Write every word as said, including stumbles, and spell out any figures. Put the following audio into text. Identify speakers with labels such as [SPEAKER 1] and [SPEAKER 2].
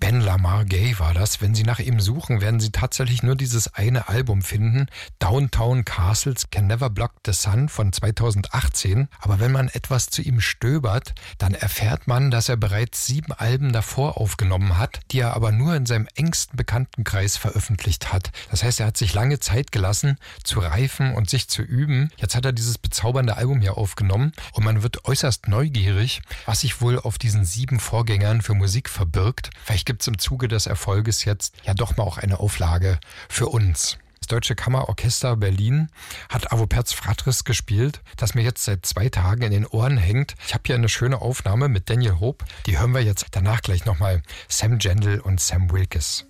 [SPEAKER 1] Dan Lamar Gay war das. Wenn Sie nach ihm suchen, werden Sie tatsächlich nur dieses eine Album finden. Downtown Castles Can Never Block the Sun von zweitausendachtzehn. Aber wenn man etwas zu ihm stöbert, dann erfährt man, dass er bereits sieben Alben davor aufgenommen hat, die er aber nur in seinem engsten Bekanntenkreis veröffentlicht hat. Das heißt, er hat sich lange Zeit gelassen, zu reifen und sich zu üben. Jetzt hat er dieses bezaubernde Album hier aufgenommen und man wird äußerst neugierig, was sich wohl auf diesen sieben Vorgängern für Musik verbirgt. Vielleicht gibt es im Zuge des Erfolges jetzt ja doch mal auch eine Auflage für uns. Das Deutsche Kammerorchester Berlin hat Avo Perz Fratris gespielt, das mir jetzt seit zwei Tagen in den Ohren hängt. Ich habe hier eine schöne Aufnahme mit Daniel Hope. Die hören wir jetzt danach gleich nochmal. Sam Gendel und Sam Wilkes.